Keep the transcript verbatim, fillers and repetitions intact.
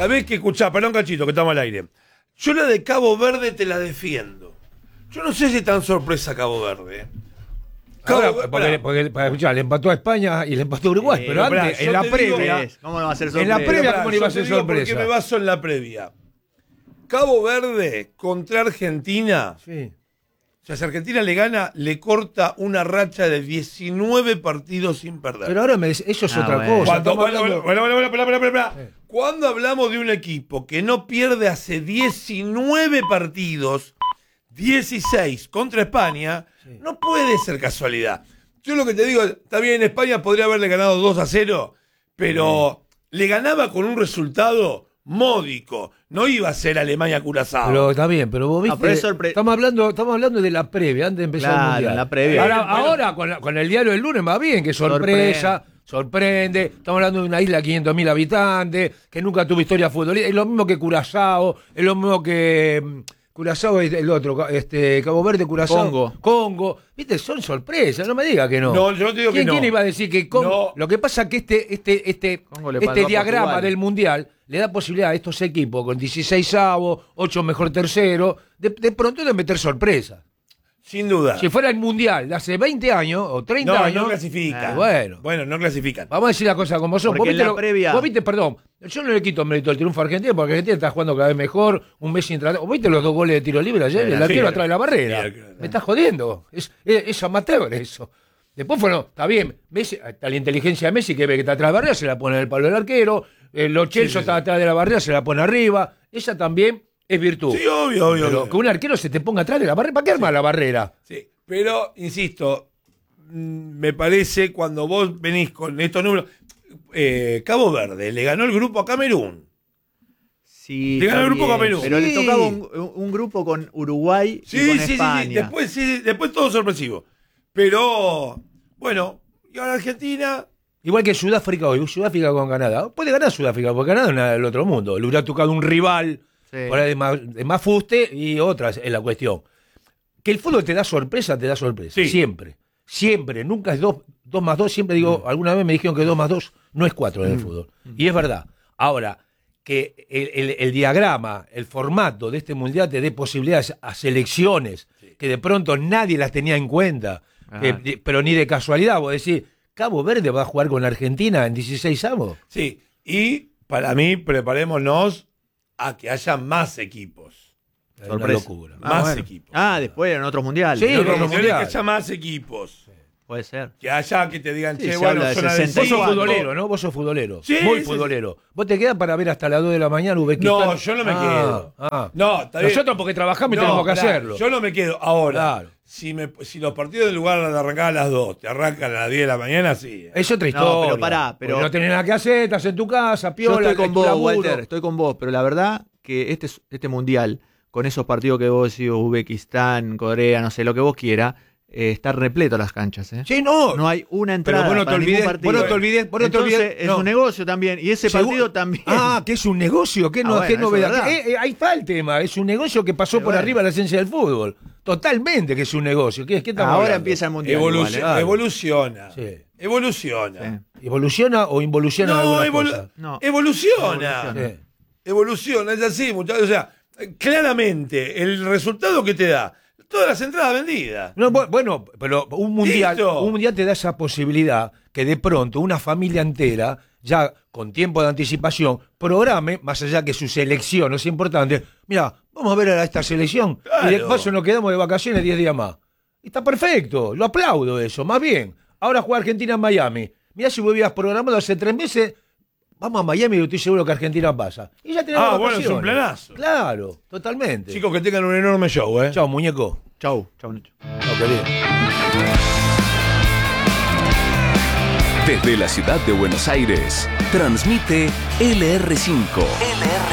Sabés que, escuchá, perdón, cachito, que estamos al aire. Yo la de Cabo Verde te la defiendo. Yo no sé si es tan sorpresa Cabo Verde. Cabo Ahora, Verde, porque, porque, porque escuchá, le empató a España y le empató a Uruguay, Eh, pero pará, antes, yo en la te digo- previa, ¿Cómo no va a ser sorpresa? en la previa, Pará, ¿cómo no iba a yo ser te digo sorpresa? Porque me baso en la previa. Cabo Verde contra Argentina. sí. O sea, si Argentina le gana, le corta una racha de diecinueve partidos sin perder. Pero ahora me dice, eso es Ah, otra bueno. cosa. Cuando, Estamos bueno, hablando- bueno, bueno, bueno, bueno, bueno, bueno, bueno. Sí. Cuando hablamos de un equipo que no pierde hace diecinueve partidos, dieciséis contra España, Sí. no puede ser casualidad. Yo lo que te digo, está bien, España podría haberle ganado dos a cero, pero le ganaba con un resultado módico. No iba a ser Alemania-Curazao. Pero está bien, pero vos viste. Ah, pero es sorpre- estamos, hablando, estamos hablando de la previa, antes de empezar Claro, el mundial. en la previa. Ahora, Bueno. ahora con, la- con el diario del lunes va bien, que sorpresa, sorprende. Estamos hablando de una isla de quinientos mil habitantes, que nunca tuvo historia futbolística. Es lo mismo que Curazao, es lo mismo que. mm, Curazao es el otro, este, Cabo Verde, Curazao. Congo. Congo. Viste, son sorpresas, no me diga que no. No, yo te digo que ¿Quién, no. ¿Quién iba a decir que Congo? No. Lo que pasa es que este, este, este, Congo le pasó este a diagrama Portugal. del mundial le da posibilidad a estos equipos con dieciséis avos, ocho mejor tercero, de, de pronto de meter sorpresa. Sin duda. Si fuera el mundial de hace veinte años o treinta No, años. no clasifican. Ah, bueno. Bueno, no clasifican. Vamos a decir las cosas como son. Porque Vos en viste, la lo- previa- vos viste, perdón, yo no le quito mérito al triunfo argentino porque Argentina está jugando cada vez mejor, un Messi entra. ¿Vos viste los dos goles de tiro libre ayer? Sí, El arquero sí, atrás de la barrera. sí, sí. Me estás jodiendo. Es, es, es amateur eso. Después, bueno, está bien. Messi, está la inteligencia de Messi que ve que está atrás de la barrera, se la pone en el palo del arquero. El Lo Celso Sí, sí, está sí. atrás de la barrera, se la pone arriba. Esa también es virtud. Sí, obvio, obvio. Pero obvio. que un arquero se te ponga atrás de la barrera, ¿para qué arma la barrera? Sí, pero, insisto, mm, me parece cuando vos venís con estos números. eh, Cabo Verde le ganó el grupo a Camerún. Sí, Le ganó el está grupo bien, Camerún. Pero Sí. le tocaba un, un- un grupo con Uruguay y Sí, con sí, sí, España. sí. Después, sí, después todo sorpresivo. Pero, bueno, y ahora Argentina. Igual que Sudáfrica hoy, Sudáfrica con Canadá. Puede ganar Sudáfrica, porque Canadá es nada del otro mundo. Le hubiera tocado un rival Sí. por ahí de más, de más fuste y otras es la cuestión. Que el fútbol te da sorpresa, te da sorpresa. Sí. Siempre. Siempre. Nunca es dos, dos más dos. Siempre digo, Mm. alguna vez me dijeron que dos más dos no es cuatro en el fútbol. Y es verdad. Ahora, que el, el- el diagrama, el formato de este mundial te dé posibilidades a selecciones que de pronto nadie las tenía en cuenta, Ajá. que- de- pero ni de casualidad. Vos decís, Cabo Verde va a jugar con Argentina en dieciséis avos. Sí, y para mí, preparémonos a que haya más equipos. Es una Sorpresa. locura. Ah, Más bueno. equipos. Ah, después en otros mundiales. Sí, En en otros otro mundiales mundial. que haya más equipos. Puede ser. Que haya que te digan, Sí, che, se bueno, habla de zona del sesenta Vos y sos cuatro. futbolero, ¿no? Vos sos futbolero. Sí, Muy sí, futbolero. ¿Vos te quedás para ver hasta las dos de la mañana Uzbekistán? No, yo no me Ah, quedo. ah. No, está bien. Nosotros porque trabajamos y No, tenemos que claro, hacerlo. Yo no me quedo. Ahora, Claro. si, me, si los partidos del lugar de arrancar a las dos te arrancan a las diez de la mañana, sí. Es otra No, historia. pero pará, pero- Porque no tenés nada que hacer, estás en tu casa, Yo piola, estoy con tu vos, laburo. Walter, estoy con vos, pero la verdad que este, este mundial, con esos partidos que vos decís, Uzbekistán, Corea, no sé, lo que vos quieras, eh, está repleto las canchas, ¿eh? Sí, no. No hay una entrada Pero vos no te para ningún olvides, partido. vos no te olvides, vos no te Entonces, olvides. es no. un negocio también, y ese Seguro- partido también. Ah, que es un negocio, qué, Ah, no, bueno, qué eso es novedad. verdad. Eh, eh, ahí está el tema, es un negocio que pasó Pero por bueno. arriba de la esencia del fútbol. Totalmente que es un negocio. ¿Qué, qué estamos Ahora hablando? empieza el mundial. Evoluciona, igual, ¿eh? Claro. evoluciona. Sí. Evoluciona. Sí. ¿Evoluciona o involuciona No, algunas evolu- cosas? No. evoluciona. Evoluciona. Sí. Evoluciona, es así, muchachos. O sea, claramente, el resultado que te da, todas las entradas vendidas. No, bu- bueno, pero un mundial, Listo. un mundial te da esa posibilidad que de pronto una familia entera, ya con tiempo de anticipación, programe, más allá que su selección no es importante, mira, vamos a ver a esta selección Claro. y de paso nos quedamos de vacaciones diez días más. Está perfecto, lo aplaudo eso, más bien. Ahora juega Argentina en Miami. Mirá si vos habías programado hace tres meses, vamos a Miami y estoy seguro que Argentina pasa. Y ya tenés Ah, las bueno, es un vacaciones. planazo. Claro, totalmente. Chicos, que tengan un enorme show, ¿eh? Chao, muñeco. Chau, chau, Nacho. No, querido. Desde la ciudad de Buenos Aires, transmite L R cinco. L R